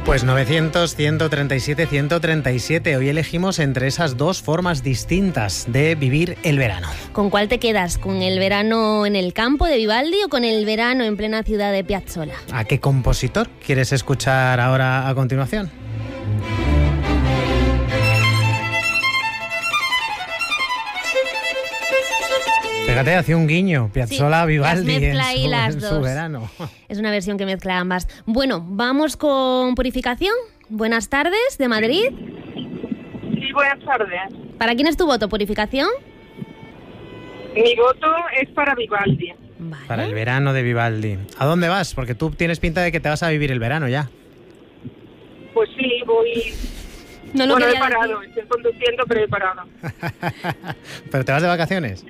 Pues 900, 137, 137. Hoy elegimos entre esas dos formas distintas de vivir el verano. ¿Con cuál te quedas? ¿Con el verano en el campo de Vivaldi o con el verano en plena ciudad de Piazzolla? ¿A qué compositor quieres escuchar ahora a continuación? Fíjate, hacía un guiño, Piazzolla, sí, Vivaldi en su verano. Es una versión que mezcla ambas. Bueno, vamos con Purificación. Buenas tardes, de Madrid. Sí, buenas tardes. ¿Para quién es tu voto, Purificación? Mi voto es para Vivaldi. Vale. Para el verano de Vivaldi. ¿A dónde vas? Porque tú tienes pinta de que te vas a vivir el verano ya. Pues sí, voy... No lo bueno, he quería parado, decir. estoy conduciendo, pero he parado. ¿Pero te vas de vacaciones?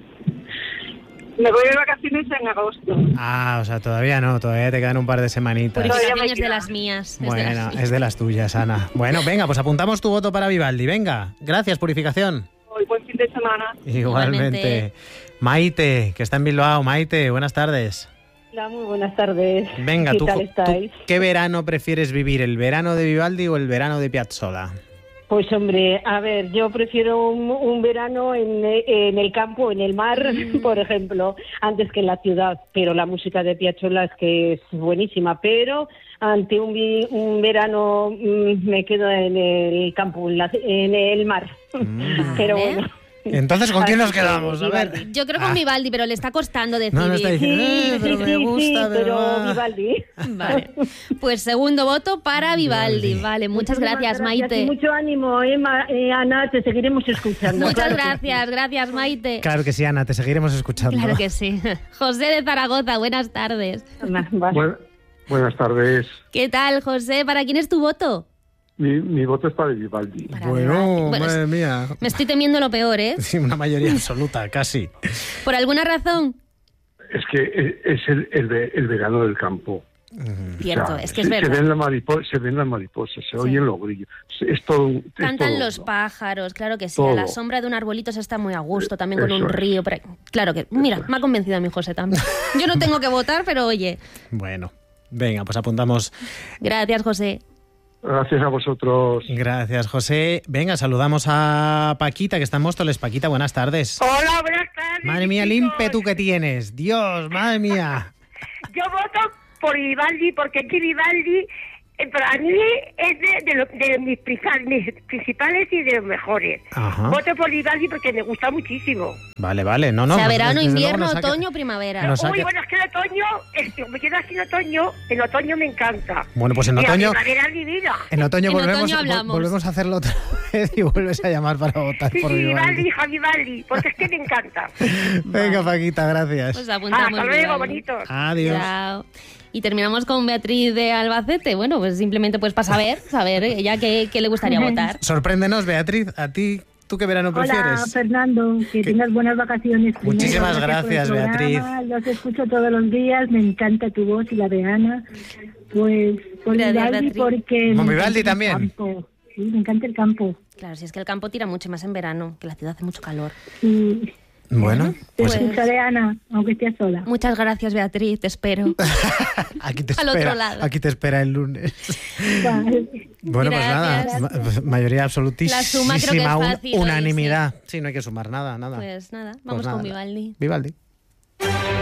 Me voy de vacaciones en agosto. Ah, o sea, todavía no, todavía te quedan un par de semanitas. Todavía Purificación me es de queda. las mías. Bueno, es de las tuyas, Ana. Bueno, venga, pues apuntamos tu voto para Vivaldi. Venga, gracias, Purificación. Hoy, buen fin de semana. Igualmente. Maite, que está en Bilbao. Maite, buenas tardes. Hola, muy buenas tardes. Venga, ¿Qué ¿tú tal estáis? qué verano prefieres vivir? ¿El verano de Vivaldi o el verano de Piazzolla? Pues hombre, a ver, yo prefiero un verano en el campo, en el mar, por ejemplo, antes que en la ciudad. Pero la música de Piazzolla es que es buenísima. Pero ante un verano me quedo en el campo, en el mar. Pero bueno. Entonces, ¿con quién nos Así que, quedamos? A ver. Vivaldi. Yo creo con Vivaldi, pero le está costando decidir. No está diciendo, pero me gusta, pero Vivaldi. Vale. Pues segundo voto para Vivaldi. Vale, muchas gracias, Maite. Y mucho ánimo, Ana, te seguiremos escuchando. Muchas claro que gracias, gracias, Maite. Claro que sí, Ana, te seguiremos escuchando. Claro que sí. José de Zaragoza, buenas tardes. sí. Vale. Buenas tardes. ¿Qué tal, José? ¿Para quién es tu voto? Mi voto es para Vivaldi. Para Bueno, Vivaldi. Bueno, madre mía. Me estoy temiendo lo peor, ¿eh? Sí, una mayoría absoluta, casi. ¿Por alguna razón? Es que es el verano del campo. Cierto, O sea, es que es se verdad. ven las mariposas, se oyen los grillos. Es todo. Es Cantan todo los uno. pájaros, claro que sí. Todo. A la sombra de un arbolito se está muy a gusto, también con Eso un es. río. Por ahí. Claro que, mira, me ha convencido a mi José también. Yo no tengo que votar, pero oye, Bueno, venga, pues apuntamos. gracias, José. Gracias a vosotros. Gracias, José. Venga, saludamos a Paquita, que está en Móstoles. Paquita, buenas tardes. Hola, buenas tardes. Madre mía, el chicos. ímpetu que tienes. Dios, madre mía. Yo voto por Vivaldi porque aquí Vivaldi para mí es de mis principales y de los mejores. Ajá. Voto por Vivaldi porque me gusta muchísimo. Vale, vale. No, no. O sea, pues, verano, desde luego invierno, nos saca- otoño, primavera. Nos saca- Uy, bueno, es que el otoño, me quedo aquí en otoño me encanta. Bueno, pues en Y la otoño, primavera es divina. en otoño En volvemos, otoño hablamos. volvemos a hacerlo otra vez y vuelves a llamar para votar Sí, por sí, Vivaldi. Vivaldi, hija Vivaldi, porque es que me encanta. Venga, Paquita, gracias. Pues apuntamos. Hasta luego, Vivaldi. bonitos. Adiós. Chao. Y terminamos con Beatriz de Albacete. Bueno, pues simplemente pues para saber ella qué le gustaría votar. Sorpréndenos, Beatriz. ¿A ti, tú qué verano Hola, prefieres? Fernando, que tengas buenas vacaciones. Muchísimas Primero, gracias, por el Beatriz. programa, los escucho todos los días, me encanta tu voz y la de Ana. Pues por Gracias, Vivaldi, Beatriz. porque... ¿Con me Vivaldi encanta el también? campo. Sí, me encanta el campo. Claro, si es que el campo tira mucho más en verano, que la ciudad hace mucho calor. Y Bueno, te pues escucharé, Ana, aunque estés sola. Muchas gracias, Beatriz, te espero. aquí te Al espera, otro lado. aquí te espera el lunes. Vale. Bueno, Gracias. pues nada, mayoría absolutísima, La suma creo que es fácil, hoy, unanimidad. Sí, no hay que sumar nada. Pues nada, Pues vamos nada. con Vivaldi. Vivaldi.